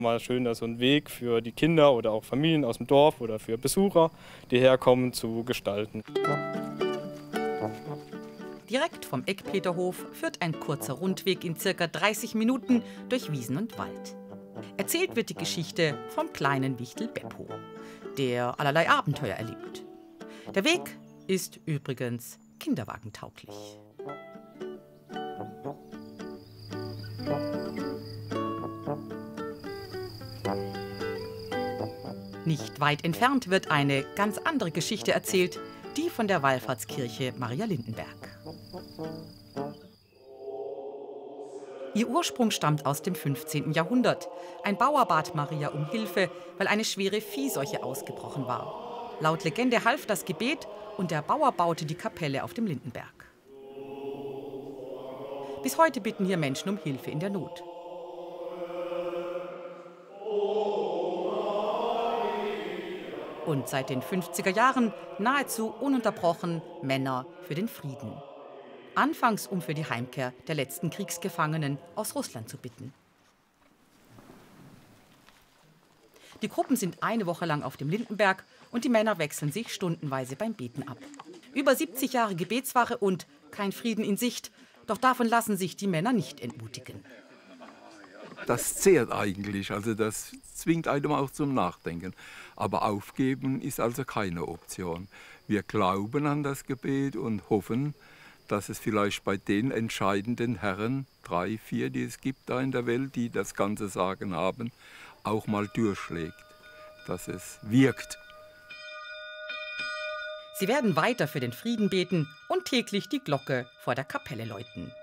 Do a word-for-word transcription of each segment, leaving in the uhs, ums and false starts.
Mal schön, so einen Weg für die Kinder oder auch Familien aus dem Dorf oder für Besucher, die herkommen, zu gestalten. Direkt vom Eckpeterhof führt ein kurzer Rundweg in circa dreißig Minuten durch Wiesen und Wald. Erzählt wird die Geschichte vom kleinen Wichtel Beppo, der allerlei Abenteuer erlebt. Der Weg ist übrigens kinderwagentauglich. Nicht weit entfernt wird eine ganz andere Geschichte erzählt, die von der Wallfahrtskirche Maria Lindenberg. Ihr Ursprung stammt aus dem fünfzehnten Jahrhundert. Ein Bauer bat Maria um Hilfe, weil eine schwere Viehseuche ausgebrochen war. Laut Legende half das Gebet und der Bauer baute die Kapelle auf dem Lindenberg. Bis heute bitten hier Menschen um Hilfe in der Not. Und seit den fünfziger Jahren nahezu ununterbrochen Männer für den Frieden. Anfangs, um für die Heimkehr der letzten Kriegsgefangenen aus Russland zu bitten. Die Gruppen sind eine Woche lang auf dem Lindenberg und die Männer wechseln sich stundenweise beim Beten ab. Über siebzig Jahre Gebetswache und kein Frieden in Sicht. Doch davon lassen sich die Männer nicht entmutigen. Das zehrt eigentlich, also das zwingt einem auch zum Nachdenken. Aber aufgeben ist also keine Option. Wir glauben an das Gebet und hoffen, dass es vielleicht bei den entscheidenden Herren, drei, vier, die es gibt da in der Welt, die das ganze Sagen haben, auch mal durchschlägt, dass es wirkt. Sie werden weiter für den Frieden beten und täglich die Glocke vor der Kapelle läuten.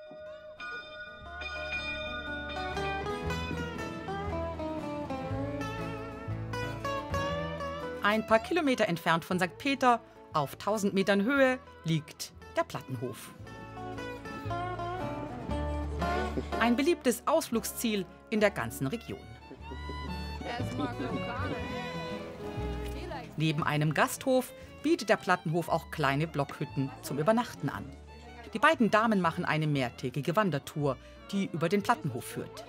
Ein paar Kilometer entfernt von Sankt Peter, auf tausend Metern Höhe, liegt der Plattenhof. Ein beliebtes Ausflugsziel in der ganzen Region. Neben einem Gasthof bietet der Plattenhof auch kleine Blockhütten zum Übernachten an. Die beiden Damen machen eine mehrtägige Wandertour, die über den Plattenhof führt.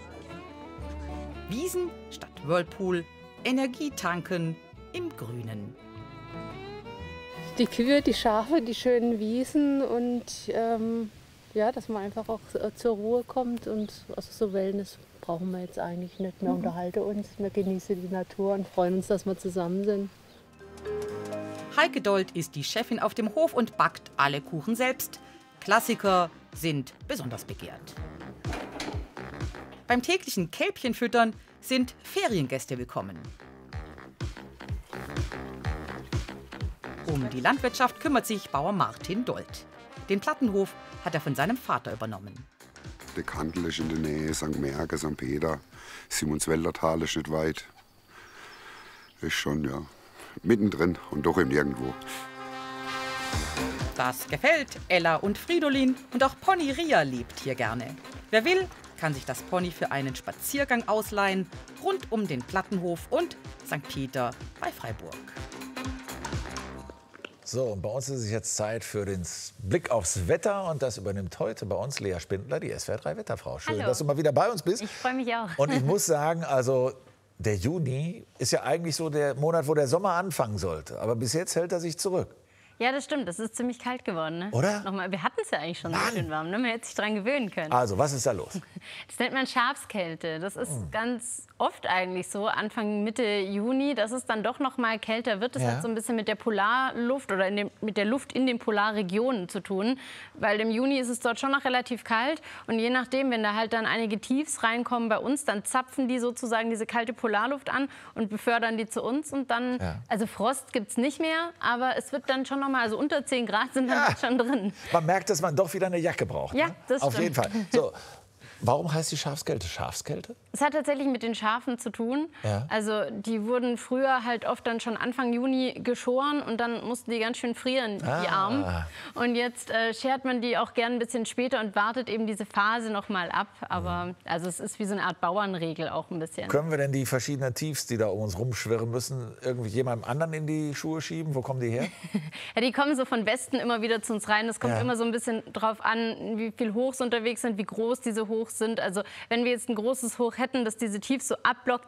Wiesen statt Whirlpool, Energie tanken im Grünen. Die Kühe, die Schafe, die schönen Wiesen und ähm, ja, dass man einfach auch zur Ruhe kommt. Und also so Wellness brauchen wir jetzt eigentlich nicht. Wir mhm. unterhalten uns, wir genießen die Natur und freuen uns, dass wir zusammen sind. Heike Dold ist die Chefin auf dem Hof und backt alle Kuchen selbst. Klassiker sind besonders begehrt. Beim täglichen Kälbchenfüttern sind Feriengäste willkommen. Um die Landwirtschaft kümmert sich Bauer Martin Dold. Den Plattenhof hat er von seinem Vater übernommen. Der Kandel ist in der Nähe, Sankt Merke, Sankt Peter, Simonswälder Tal ist nicht weit. Ist schon, ja, mittendrin und doch im Nirgendwo. Das gefällt Ella und Fridolin und auch Pony Ria lebt hier gerne. Wer will, kann sich das Pony für einen Spaziergang ausleihen, rund um den Plattenhof und Sankt Peter bei Freiburg. So, und bei uns ist es jetzt Zeit für den Blick aufs Wetter. Und das übernimmt heute bei uns Lea Spindler, die S W R drei Wetterfrau. Schön, Hallo. Dass du mal wieder bei uns bist. Ich freue mich auch. Und ich muss sagen, also der Juni ist ja eigentlich so der Monat, wo der Sommer anfangen sollte. Aber bis jetzt hält er sich zurück. Ja, das stimmt. Es ist ziemlich kalt geworden. Ne? Oder? Nochmal, wir hatten es ja eigentlich schon so Mann. schön warm. Ne? Man hätte sich daran gewöhnen können. Also, was ist da los? Das nennt man Schafskälte. Das ist Hm. ganz oft eigentlich so, Anfang, Mitte Juni, dass es dann doch noch mal kälter wird. Das Ja. hat so ein bisschen mit der Polarluft oder in dem, mit der Luft in den Polarregionen zu tun. Weil im Juni ist es dort schon noch relativ kalt. Und je nachdem, wenn da halt dann einige Tiefs reinkommen bei uns, dann zapfen die sozusagen diese kalte Polarluft an und befördern die zu uns. Und dann, Ja. also Frost gibt es nicht mehr, aber es wird dann schon noch mal, also unter zehn Grad sind dann Ja. schon drin. Man merkt, dass man doch wieder eine Jacke braucht. Ja, ne? das Auf stimmt. jeden Fall. So, warum heißt die Schafskälte Schafskälte? Es hat tatsächlich mit den Schafen zu tun. Ja. Also die wurden früher halt oft dann schon Anfang Juni geschoren und dann mussten die ganz schön frieren, die Ah. Armen. Und jetzt äh, schert man die auch gern ein bisschen später und wartet eben diese Phase noch mal ab. Aber also es ist wie so eine Art Bauernregel auch ein bisschen. Können wir denn die verschiedenen Tiefs, die da um uns rumschwirren müssen, irgendwie jemandem anderen in die Schuhe schieben? Wo kommen die her? Ja, die kommen so von Westen immer wieder zu uns rein. Es kommt Ja. immer so ein bisschen drauf an, wie viel Hochs unterwegs sind, wie groß diese Hochs sind. Also wenn wir jetzt ein großes Hoch hätten, das diese Tiefs so abblockt,